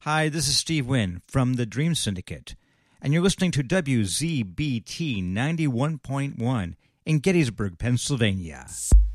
Hi, this is Steve Wynn from the Dream Syndicate, and you're listening to WZBT 91.1 in Gettysburg, Pennsylvania.